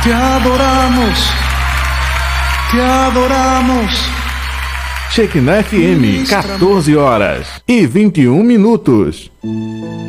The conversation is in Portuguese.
Te adoramos, te adoramos. Shekinah FM, 14 horas e 21 minutos.